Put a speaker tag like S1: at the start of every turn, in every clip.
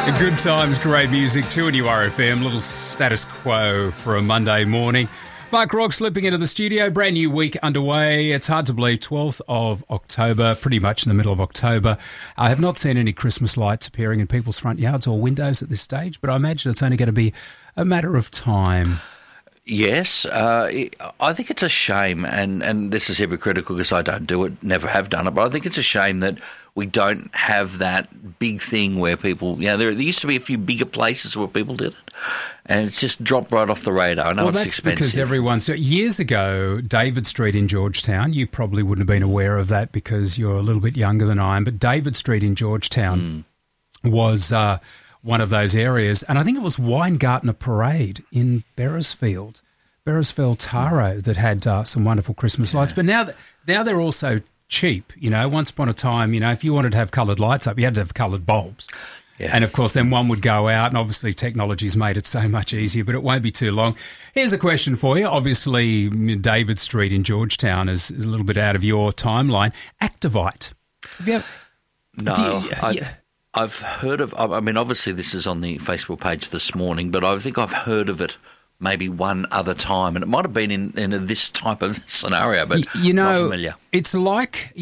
S1: Good times, great music, 2NURFM, little status quo for a Monday morning. Mark Rock slipping into the studio, brand new week underway. It's hard to believe, 12th of October, pretty much in the middle of October. I have not seen any Christmas lights appearing in people's front yards or windows at this stage, but I imagine it's only going to be a matter of time.
S2: Yes, I think it's a shame, and this is hypocritical because I don't do it, never have done it, but I think it's a shame that we don't have that big thing where people, there used to be a few bigger places where people did it, and it's just dropped right off the radar. I know it's expensive.
S1: Because years ago, David Street in Georgetown, you probably wouldn't have been aware of that because you're a little bit younger than I am, but David Street in Georgetown was one of those areas, and I think it was Weingartner Parade in Beresfield Taro that had some wonderful Christmas lights. But now they're also cheap. Once upon a time, if you wanted to have coloured lights up, you had to have coloured bulbs. Yeah. And, of course, then one would go out, and obviously technology's made it so much easier, but it won't be too long. Here's a question for you. Obviously, David Street in Georgetown is a little bit out of your timeline. Activite. Have you ever...
S2: I've heard of, obviously this is on the Facebook page this morning, but I think I've heard of it maybe one other time, and it might have been in this type of scenario, but not familiar.
S1: It's like,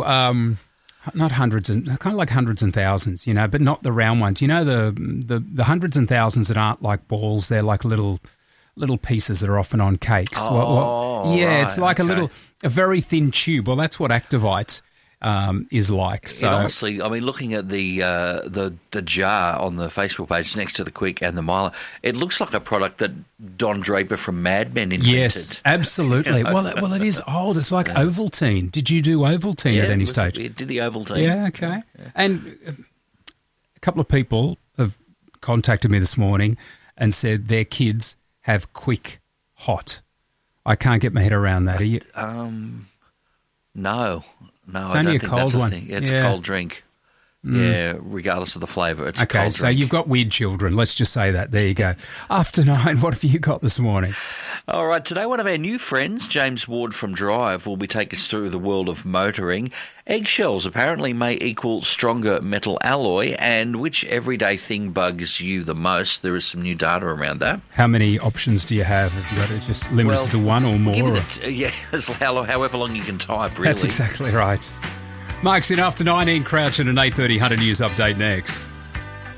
S1: not hundreds and kind of like hundreds and thousands, but not the round ones. The hundreds and thousands that aren't like balls, they're like little pieces that are often on cakes.
S2: Right,
S1: it's like a very thin tube. Well, that's what Activite is like. So
S2: honestly, looking at the jar on the Facebook page next to the Quick and the Miler, it looks like a product that Don Draper from Mad Men invented.
S1: Yes, absolutely. Well, it is old. It's like Ovaltine. Did you do Ovaltine at any stage?
S2: We did the Ovaltine.
S1: Yeah, okay. Yeah. And a couple of people have contacted me this morning and said their kids have Quick Hot. I can't get my head around that. Are you?
S2: No. No,
S1: it's
S2: I
S1: only
S2: don't
S1: a
S2: think
S1: cold
S2: that's a
S1: one.
S2: thing. It's a cold drink. Yeah, regardless of the flavour, it's a cold drink.
S1: Okay, so you've got weird children. Let's just say that. There you go. After 9, what have you got this morning?
S2: All right, today one of our new friends, James Ward from Drive, will be taking us through the world of motoring. Eggshells apparently may equal stronger metal alloy, and which everyday thing bugs you the most? There is some new data around that.
S1: How many options do you have? Have you got to just limit it to one or more?
S2: However long you can type, really.
S1: That's exactly right. Mark's in after 9, Crouch, and an 8:30 Hunter News update next.